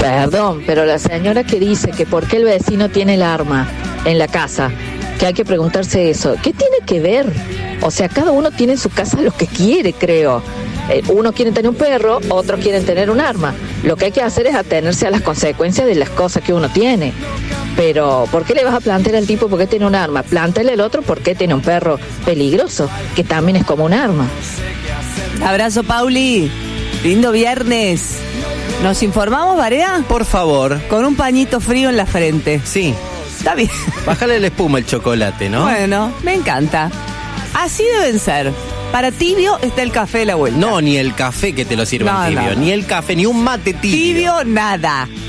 Perdón, pero la señora que dice que por qué el vecino tiene el arma en la casa, que hay que preguntarse eso, ¿qué tiene que ver? O sea, cada uno tiene en su casa lo que quiere, creo. Uno quiere tener un perro, otros quieren tener un arma. Lo que hay que hacer es atenerse a las consecuencias de las cosas que uno tiene. Pero, ¿por qué le vas a plantear al tipo por qué tiene un arma? Plántale al otro por qué tiene un perro peligroso, que también es como un arma. Abrazo, Pauli. Lindo viernes. ¿Nos informamos, Barea? Por favor. Con un pañito frío en la frente. Sí. Está bien. Bájale la espuma al chocolate, ¿no? Bueno, me encanta. Así deben ser. Para tibio está el café de la vuelta. No, ni el café que te lo sirvan tibio. Ni el café, ni un mate tibio. Tibio, nada.